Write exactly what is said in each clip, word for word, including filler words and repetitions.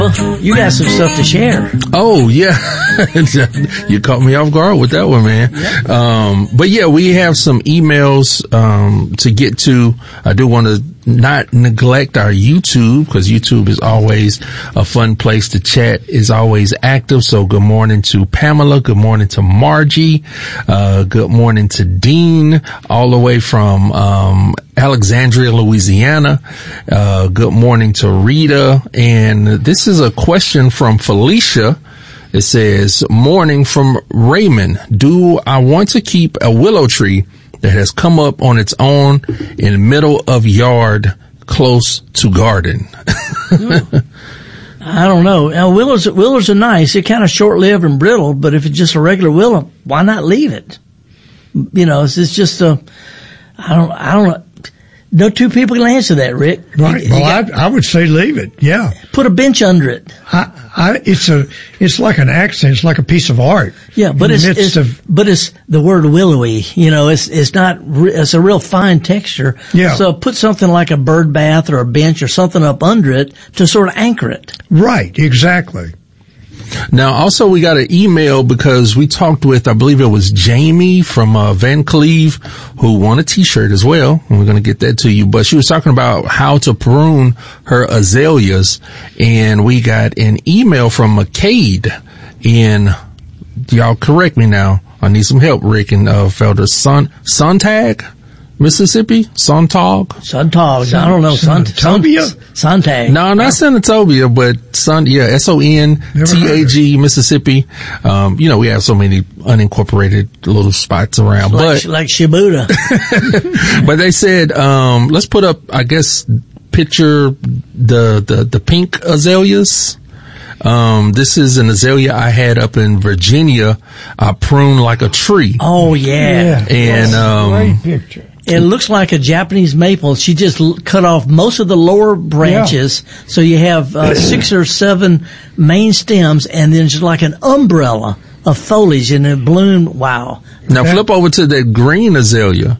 You got some stuff to share. Oh, yeah. You caught me off guard with that one, man. Yep. Um, but yeah, we have some emails, um, to get to. I do want to not neglect our YouTube, because YouTube is always a fun place to chat, is always active. So good morning to Pamela. Good morning to Margie. Uh, good morning to Dean, all the way from, um, Alexandria, Louisiana. Uh, good morning to Rita. And this is a question from Felicia. It says, morning from Raymond. Do I want to keep a willow tree that has come up on its own in the middle of yard close to garden? I don't know. Now, willows, willows are nice. They're kind of short-lived and brittle, but if it's just a regular willow, why not leave it? You know, it's, it's just a, I don't, I don't know. No two people can answer that, Rick. Right. You, well, you got, I, I would say leave it. Yeah. Put a bench under it. I, I, it's a, it's like an accent. It's like a piece of art. Yeah, but it's, it's of, but it's the word willowy. You know, it's, it's not, it's a real fine texture. Yeah. So put something like a bird bath or a bench or something up under it to sort of anchor it. Right. Exactly. Now, also, we got an email because we talked with, I believe it was Jamie from uh, Van Cleve, who won a T-shirt as well. And we're going to get that to you. But she was talking about how to prune her azaleas. And we got an email from McCade. And y'all correct me now. I need some help, Rick and uh, Felder. Son, Sontag? Mississippi? Sontag? Sontag. I don't know. Sanatobia? Sontag. No, not Sanatobia, but Son, yeah, S O N T A G, Mississippi. Um, you know, we have so many unincorporated little spots around. Like, but, like Shibuya. But they said, um, let's put up, I guess, picture the, the, the pink azaleas. Um, this is an azalea I had up in Virginia. I pruned like a tree. Oh, yeah. yeah. And, um, great picture. It looks like a Japanese maple. She just l- cut off most of the lower branches. Yeah. So you have uh, six or seven main stems and then just like an umbrella of foliage and it bloomed. Wow. Now flip over to that green azalea.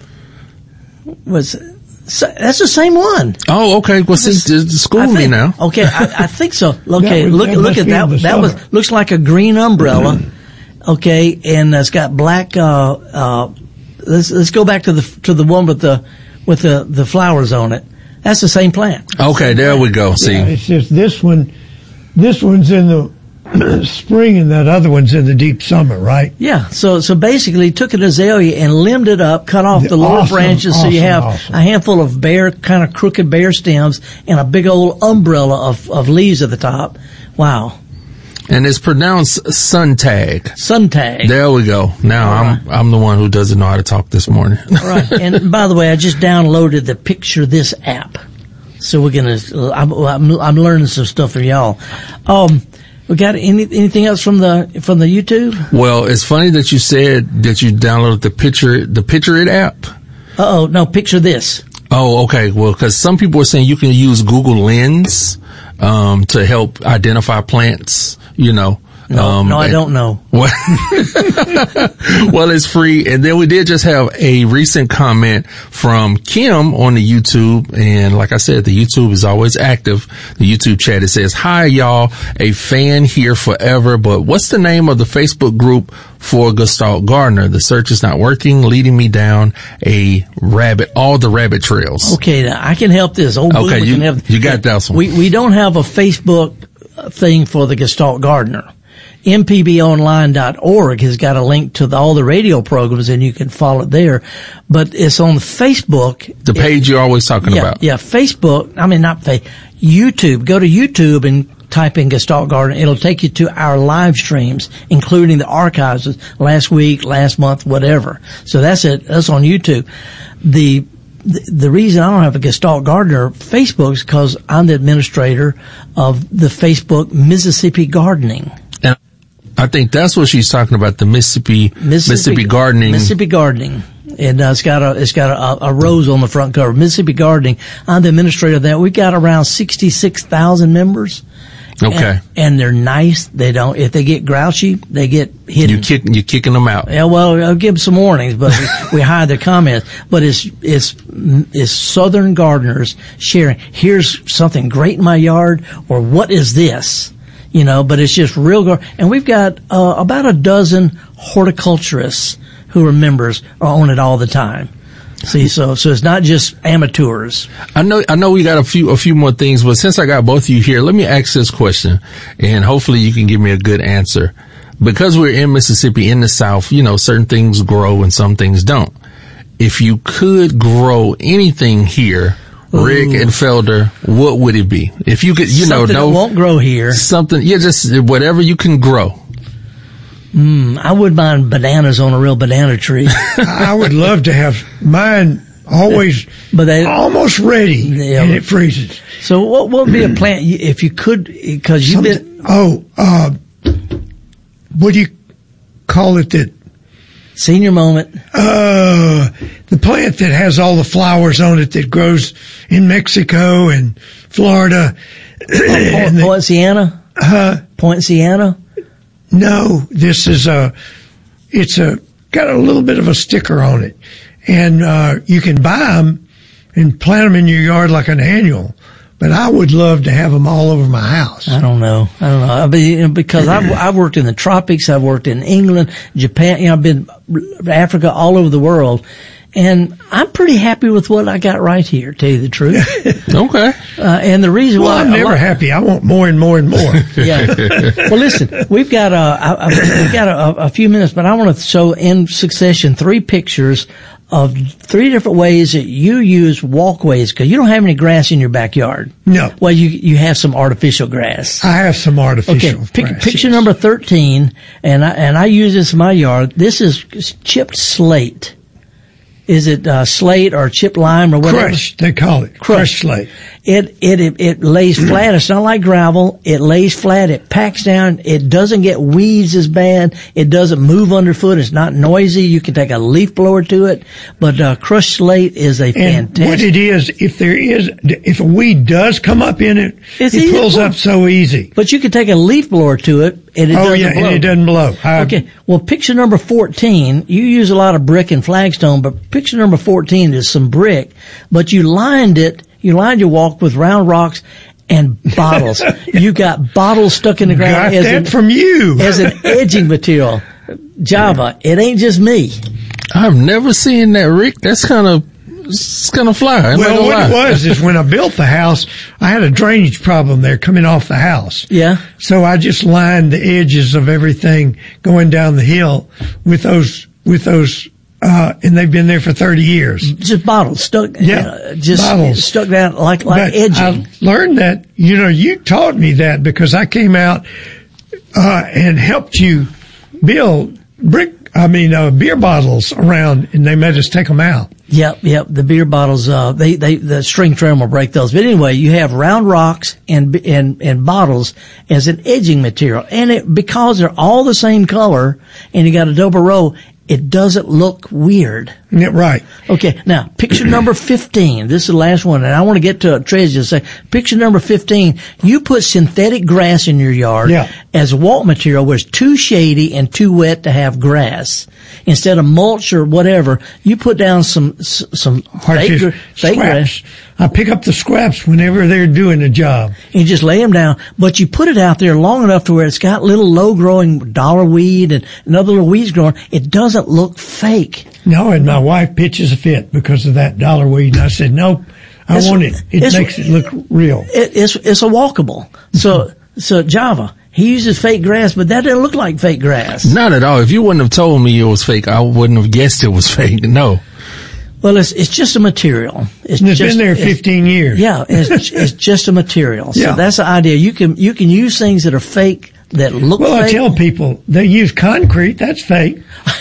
Was so, that's the same one. Oh, okay. Well, see, school think, me now. Okay, I, I think so. Okay, was, look, look at that. That summer. was looks like a green umbrella. Okay, and it's got black. Uh, uh, let's let's go back to the to the one with the with the the flowers on it. That's the same plant. Okay, there we go. See, yeah, it's just this one. This one's in the spring and that other one's in the deep summer, right? Yeah. So so basically, took an azalea and limbed it up, cut off the lower awesome, branches, awesome, so you have awesome. a handful of bare, kind of crooked bare stems, and a big old umbrella of of leaves at the top. Wow. and it's pronounced Suntag. Suntag. There we go. Now All I'm right. I'm the one who doesn't know how to talk this morning. All right. And by the way, I just downloaded the Picture This app. So we're going to, I'm, I'm, I'm learning some stuff from y'all. Um, we got any, anything else from the, from the YouTube? Well, it's funny that you said that you downloaded the Picture, the Picture It app. Uh oh, no, Picture This. Oh, okay. Well, cause some people are saying you can use Google Lens, um, to help identify plants, you know. No, um, no, I and- don't know. Well, well, it's free. And then we did just have a recent comment from Kim on the YouTube. And like I said, the YouTube is always active. The YouTube chat, it says, "Hi, y'all. A fan here forever. But what's the name of the Facebook group for Gestalt Gardener? The search is not working, leading me down a rabbit, all the rabbit trails." Okay, now I can help this. Old Okay, Boomer you, can help. you got that one. We, we don't have a Facebook thing for the Gestalt Gardener. M P B online dot org has got a link to the, all the radio programs, and you can follow it there. But it's on Facebook. The page you're always talking yeah, about. Yeah, Facebook. I mean, not Facebook. YouTube. Go to YouTube and type in Gestalt Gardener. It'll take you to our live streams, including the archives last week, last month, whatever. So that's it. That's on YouTube. The The, the reason I don't have a Gestalt Gardener Facebook is because I'm the administrator of the Facebook Mississippi Gardening. And I think that's what she's talking about, the Mississippi, Mississippi, Mississippi Gardening. Mississippi Gardening. And uh, it's got a, it's got a, a rose on the front cover. Mississippi Gardening. I'm the administrator of that. We've got around sixty-six thousand members. Okay. And, and they're nice. They don't, if they get grouchy, they get hidden. You kick, you're kicking them out. Yeah, well, I'll give them some warnings, but we, we hide their comments. But it's, it's, it's Southern gardeners sharing, here's something great in my yard, or what is this? You know, but it's just real gar- and we've got, uh, about a dozen horticulturists who are members are on it all the time. See, so so it's not just amateurs. I know I know we got a few a few more things, but since I got both of you here, let me ask this question, and hopefully you can give me a good answer. Because we're in Mississippi, in the South, you know, certain things grow and some things don't. If you could grow anything here, Rick Ooh. and Felder, what would it be? If you could, you something know, no, that won't grow here. Something, yeah, just whatever you can grow. Mm, I wouldn't mind bananas on a real banana tree. I would love to have mine always but they, almost ready, yeah, and it freezes. So what what would be a plant you, if you could, because you've been... Oh, uh, what do you call it that... Senior moment. Uh, the plant that has all the flowers on it that grows in Mexico and Florida. Oh, po- Poinciana? Uh, Poinciana? No, this is a, it's a, got a little bit of a sticker on it. And, uh, you can buy them and plant them in your yard like an annual. But I would love to have them all over my house. I don't know. I don't know. I mean, because I've, I've worked in the tropics. I've worked in England, Japan. You know, I've been Africa, all over the world. And I'm pretty happy with what I got right here, to tell you the truth. Okay. Uh, and the reason well, why I'm never lot, happy. I want more and more and more. Yeah. Well, listen, we've got a, I, I, we've got a, a few minutes, but I want to show in succession three pictures of three different ways that you use walkways, because you don't have any grass in your backyard. No. Well, you you have some artificial grass. I have some artificial okay, pic- grass. Picture yes. number thirteen, and I and I use this in my yard. This is chipped slate. Is it uh, slate or chipped lime or whatever? Crushed, they call it. Crushed slate. It, it, it, it lays flat. It's not like gravel. It lays flat. It packs down. It doesn't get weeds as bad. It doesn't move underfoot. It's not noisy. You can take a leaf blower to it. But, uh, crushed slate is a and fantastic. what it is, if there is, if a weed does come up in it, It's it easy pulls to pull. up so easy. But you can take a leaf blower to it and it oh doesn't yeah, blow. and it doesn't blow. I, Okay. Well, picture number fourteen, you use a lot of brick and flagstone, but picture number fourteen is some brick, but you lined it, you lined your walk with round rocks and bottles. You got bottles stuck in the ground got as that an, from you. as an edging material. Java, it ain't just me. I've never seen that, Rick. That's kind of, it's kind of fly. I'm not Well, gonna what lie. it was is when I built the house, I had a drainage problem there coming off the house. Yeah. So I just lined the edges of everything going down the hill with those, with those, uh, and they've been there for thirty years. Just bottles stuck, Yeah, uh, just bottles. stuck down like, like But edging. I learned that, you know, you taught me that because I came out, uh, and helped you build brick, I mean, uh, beer bottles around and they made us take them out. Yep, yep. The beer bottles, uh, they, they, the string trim will break those. But anyway, you have round rocks and, and, and bottles as an edging material. And it, because they're all the same color and you got a double row, it doesn't look weird. Yeah, right. Okay, now, picture number fifteen. This is the last one, and I want to get to a treasure. Say, picture number fifteen, you put synthetic grass in your yard Yeah. as walk material where it's too shady and too wet to have grass. Instead of mulch or whatever, you put down some, s- some Hard fake, to- gr- fake grass. scraps. I pick up the scraps whenever they're doing a job. And you just lay them down, but you put it out there long enough to where it's got little low-growing dollar weed and, and other little weeds growing. It doesn't look fake. No, and my wife pitches a fit because of that dollar weed. And I said, nope, I It's- want it. It it's- makes it look real. It, it's it's a walkable. So so Java, he uses fake grass, but that doesn't look like fake grass. Not at all. If you wouldn't have told me it was fake, I wouldn't have guessed it was fake. No. Well, it's it's just a material. It's, And it's just, been there it's- fifteen years. Yeah, it's it's just a material. So Yeah. that's the idea. You can you can use things that are fake that look Well, I fake. tell people they use concrete. That's fake.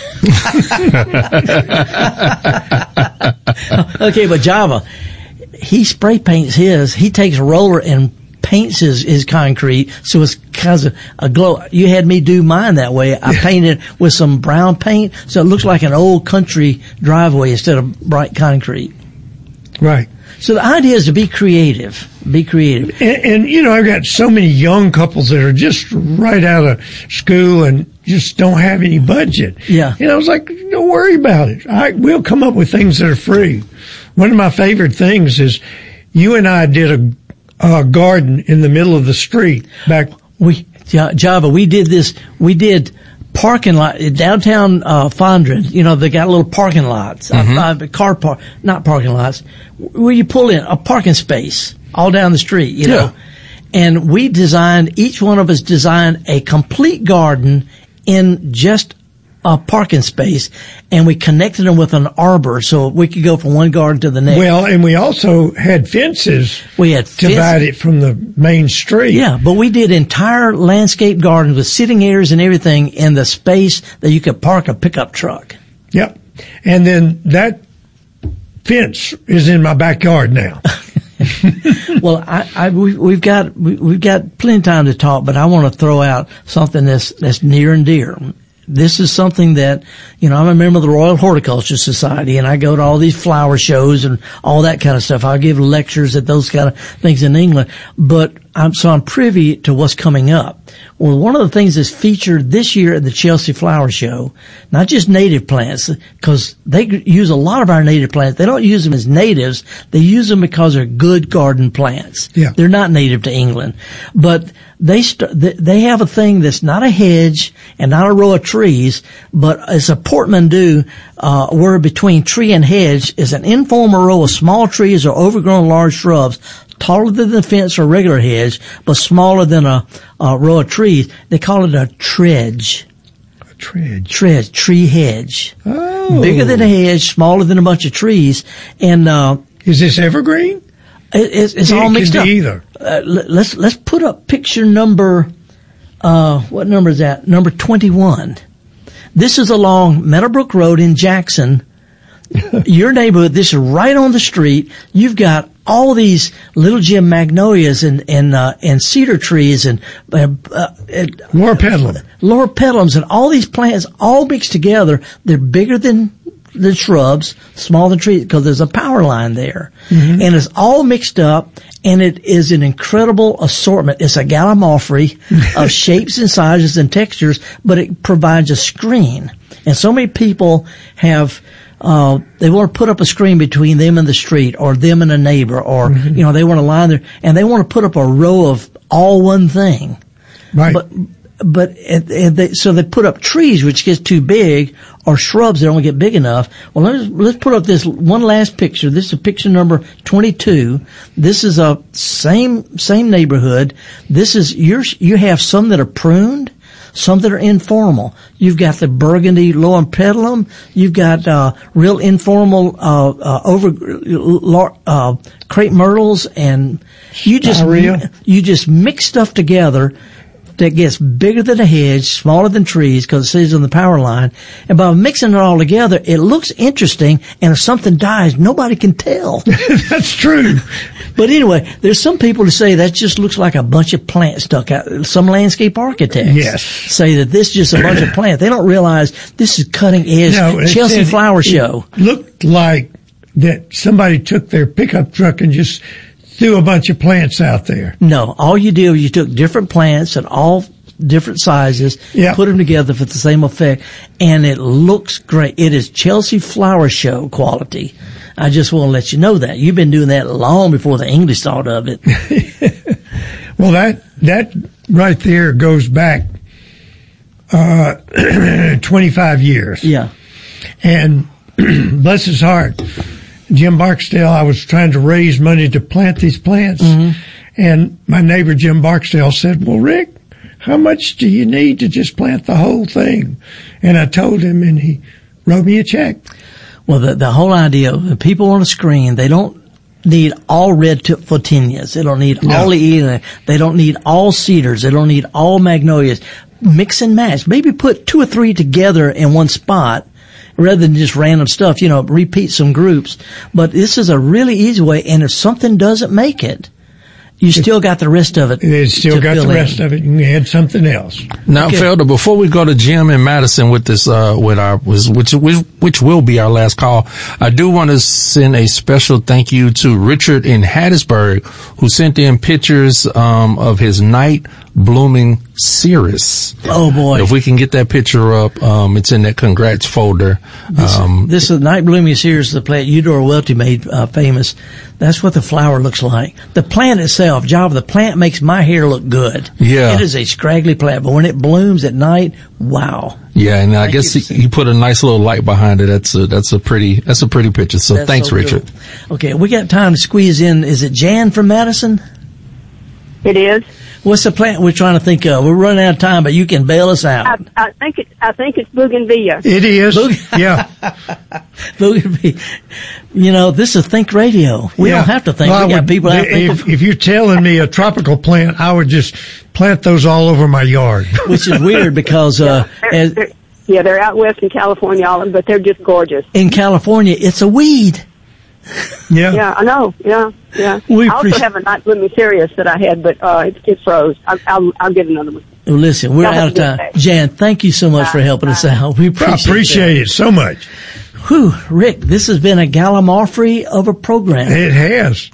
Okay, but Java, he spray paints his. He takes a roller and paints his, his concrete so it's kind of a glow. You had me do mine that way. I painted with some brown paint so it looks like an old country driveway instead of bright concrete. Right. So the idea is to be creative. Be creative. And, and, you know, I've got so many young couples that are just right out of school and just don't have any budget. Yeah. And I was like, don't worry about it. I, we'll come up with things that are free. One of my favorite things is you and I did a, a garden in the middle of the street back. We, Java, we did this, we did parking lot, downtown, uh, Fondren, you know, they got little parking lots, mm-hmm. uh, car park, not parking lots, where you pull in a parking space all down the street, you know. Yeah. And we designed, each one of us designed a complete garden in just a parking space, and we connected them with an arbor so we could go from one garden to the next. Well, and we also had fences we had to divide it from the main street. Yeah, but we did entire landscape gardens with sitting areas and everything in the space that you could park a pickup truck. Yep. And then that fence is in my backyard now. Well, I, I, we, we've got, we, we've got plenty of time to talk, but I want to throw out something that's, that's near and dear. This is something that, you know, I'm a member of the Royal Horticultural Society, and I go to all these flower shows and all that kind of stuff. I give lectures at those kind of things in England, but I'm, so I'm privy to what's coming up. Well, one of the things that's featured this year at the Chelsea Flower Show, not just native plants, because they use a lot of our native plants. They don't use them as natives. They use them because they're good garden plants. Yeah. They're not native to England, but they st- they have a thing that's not a hedge and not a row of trees, but it's a portmanteau, uh, where between tree and hedge is an informal row of small trees or overgrown large shrubs, taller than the fence or regular hedge, but smaller than a, a row of trees. They call it a tredge. A tredge. Tredge, tree hedge. Oh. Bigger than a hedge, smaller than a bunch of trees. And, uh, is this evergreen? It, it's it's it all mixed can up. Be either. Uh, let's, let's put up picture number, uh, what number is that? Number twenty-one. This is along Meadowbrook Road in Jackson. Your neighborhood, this is right on the street. You've got all these little Jim magnolias and, and, uh, and cedar trees and, uh, uh, loropetalum. Loropetalums and all these plants all mixed together. They're bigger than the shrubs, smaller than trees, because there's a power line there. Mm-hmm. And it's all mixed up, and it is an incredible assortment. It's a gallimaufry of shapes and sizes and textures, but it provides a screen. And so many people have, uh, they want to put up a screen between them and the street, or them and a neighbor, or, mm-hmm. you know, they want to line there, and they want to put up a row of all one thing. Right. But, but, and, and they, so they put up trees, which gets too big, or shrubs that don't get big enough. Well, let's, let's put up this one last picture. This is picture number twenty-two. This is a same, same neighborhood. This is, you're, you have some that are pruned, some that are informal. You've got the burgundy loropetalum. You've got, uh, real informal, uh, uh, over, uh, crepe myrtles, and you just, Diarrhea. you just mix stuff together that gets bigger than a hedge, smaller than trees, because it sits on the power line. And by mixing it all together, it looks interesting, and if something dies, nobody can tell. That's true. But anyway, there's some people who say that just looks like a bunch of plants stuck out. Some landscape architects yes. say that this is just a bunch of plants. They don't realize this is cutting edge no, Chelsea it, Flower it Show. Looked like that somebody took their pickup truck and just threw a bunch of plants out there. No, all you did was you took different plants and all different sizes, yeah. put them together for the same effect, and it looks great. It is Chelsea Flower Show quality. I just want to let you know that. You've been doing that long before the English thought of it. Well, that that right there goes back uh twenty-five years. Yeah. And bless his heart, Jim Barksdale, I was trying to raise money to plant these plants. Mm-hmm. And my neighbor Jim Barksdale said, well, Rick, how much do you need to just plant the whole thing? And I told him, and he wrote me a check. Well, the, the whole idea of people on a screen, they don't need all red tip photinias. They don't need no. all the, they don't need all cedars. They don't need all magnolias. Mix and match. Maybe put two or three together in one spot, rather than just random stuff, you know, repeat some groups. But this is a really easy way, and if something doesn't make it, You still got the rest of it. They still got the in. rest of it. You can add something else. Now, Okay. Felder, before we go to Jim and Madison with this, uh, with our, which, which, which will be our last call, I do want to send a special thank you to Richard in Hattiesburg, who sent in pictures, um, of his night blooming cereus. Oh boy. If we can get that picture up, um, it's in that congrats folder. This, Um, this is night blooming cereus, the plant Eudora Welty made uh, famous. That's what the flower looks like. The plant itself, Java, the plant makes my hair look good. Yeah. It is a scraggly plant, but when it blooms at night, wow. yeah, and I Thank guess you. he, he put a nice little light behind it. That's a, that's a pretty, that's a pretty picture. So That's thanks, so Richard. cool. Okay, we got time to squeeze in. Is it Jan from Madison? It is. What's the plant we're trying to think of? We're running out of time, but you can bail us out. I, I think it. I think it's bougainvillea. It is. Boog- Yeah. Bougainvillea. You know, this is Think Radio. We Yeah. don't have to think. Well, we I got would- people out there. if, if you're telling me a tropical plant, I would just plant those all over my yard. Which is weird because uh, They're, as, they're, yeah, they're out west in California, all of them, but they're just gorgeous. in California, it's a weed. Yeah. Yeah, I know. Yeah, yeah. We I also appreciate- have a night blooming cereus that I had, but uh, it, it froze. I'll, I'll, I'll get another one. Well, listen, we're Y'all out of have a time. good day. Jan, thank you so much for helping us out. We I appreciate, appreciate it so much. it. Whew, Rick, this has been a gallimaufry of a program. It has.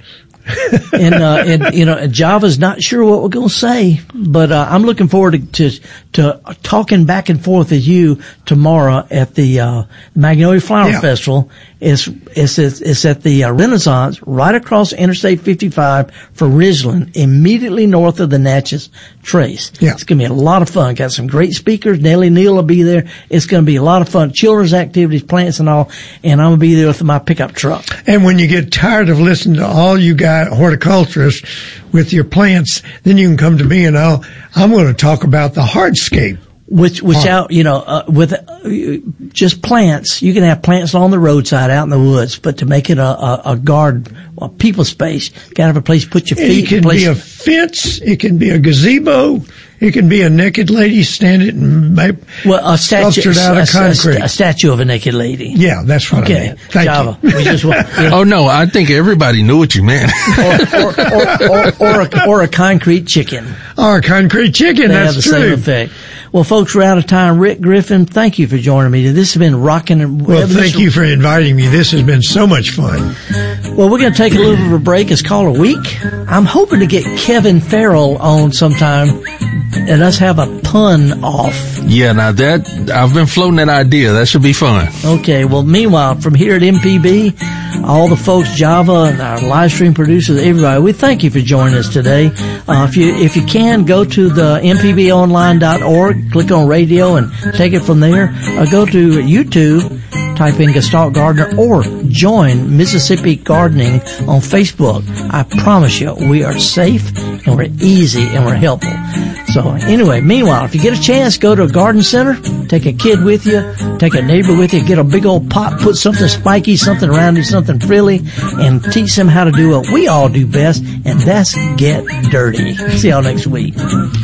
and, uh, and, you know, and Java's not sure what we're going to say, but, uh, I'm looking forward to, to, to talking back and forth with you tomorrow at the, uh, Magnolia Flower Yeah. Festival. It's, it's, it's at the uh, Renaissance right across Interstate fifty-five for Ridgeland, immediately north of the Natchez Trace. Yeah. It's going to be a lot of fun. Got some great speakers. Nellie Neal will be there. It's going to be a lot of fun. Children's activities, plants and all. And I'm going to be there with my pickup truck. And when you get tired of listening to all you got horticulturists with your plants, then you can come to me and I'll, I'm going to talk about the hardscape. Which, without, you know, uh, with uh, just plants, you can have plants along the roadside out in the woods, but to make it a, a, a garden, a people space, you gotta have a place to put your feet. It can a place be a fence. It can be a gazebo. It can be a naked lady standing and ma- well, a statue, sculptured out a, of concrete. A, a statue of a naked lady. Yeah, that's what I Okay, meant. Thank Java. you. We just want, you know, Oh no, I think everybody knew what you meant. or, or, or, or, or, a, or a concrete chicken. Or a concrete chicken, They that's have the true. same effect. Well, folks, we're out of time. Rick Griffin, thank you for joining me. This has been rocking. And Well, thank you for inviting me. This has been so much fun. Well, we're going to take a little bit of a break. It's called a week. I'm hoping to get Kevin Farrell on sometime and us have a pun off. Yeah, now that, I've been floating that idea. That should be fun. Okay. Well, meanwhile, from here at M P B, all the folks, Java and our live stream producers, everybody, we thank you for joining us today. Uh, if you, if you can, go to the m p b online dot org, click on radio and take it from there. Uh, go to YouTube, type in Gestalt Gardener or join Mississippi Gardening on Facebook. I promise you, we are safe and we're easy and we're helpful. So anyway, meanwhile, if you get a chance, go to a garden center, take a kid with you, take a neighbor with you, get a big old pot, put something spiky, something roundy, something frilly, and teach them how to do what we all do best, and that's get dirty. See y'all next week.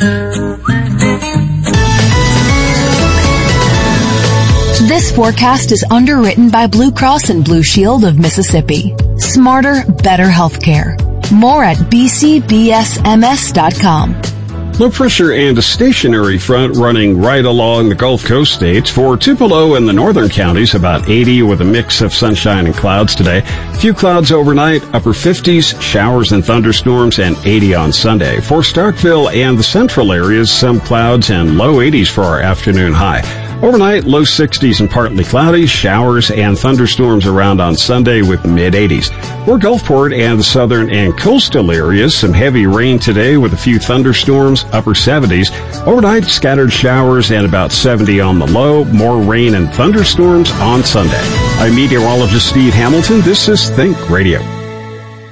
This forecast is underwritten by Blue Cross and Blue Shield of Mississippi. Smarter, better healthcare. More at b c b s m s dot com. Low pressure and a stationary front running right along the Gulf Coast states. For Tupelo and the northern counties, about eighty with a mix of sunshine and clouds today. Few clouds overnight, upper fifties, showers and thunderstorms, and eighty on Sunday. For Starkville and the central areas, some clouds and low eighties for our afternoon high. Overnight, low sixties and partly cloudy, showers and thunderstorms around on Sunday with mid eighties. For Gulfport and the southern and coastal areas, some heavy rain today with a few thunderstorms, upper seventies. Overnight, scattered showers and about seventy on the low, more rain and thunderstorms on Sunday. I'm meteorologist Steve Hamilton. This is Think Radio.